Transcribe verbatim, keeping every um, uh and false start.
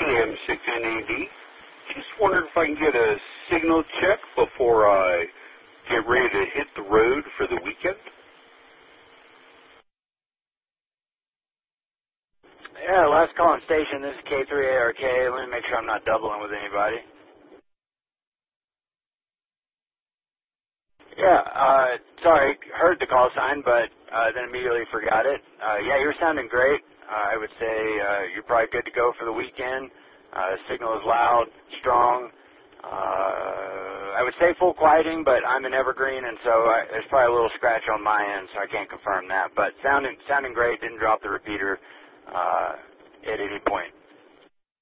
M six N A D. Just wondered if I can get a signal check before I get ready to hit the road for the weekend. Yeah, last calling station. This is K three A R K. Let me make sure I'm not doubling with anybody. Yeah, uh, sorry, heard the call sign, but uh, then immediately forgot it. Uh, yeah, you're sounding great. Uh, I would say uh, you're probably good to go for the weekend. Uh, signal is loud, strong. Uh, I would say full quieting, but I'm in Evergreen, and so I, there's probably a little scratch on my end, so I can't confirm that. But sounding sounding great. Didn't drop the repeater uh, at any point.